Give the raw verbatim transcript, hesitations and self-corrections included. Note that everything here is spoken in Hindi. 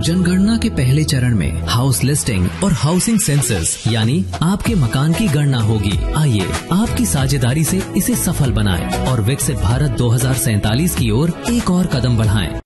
जनगणना के पहले चरण में हाउस लिस्टिंग और हाउसिंग सेंसस यानी आपके मकान की गणना होगी। आइए आपकी साझेदारी से इसे सफल बनाएं और विकसित भारत दो हजार सैंतालीस की ओर एक और कदम बढ़ाएं।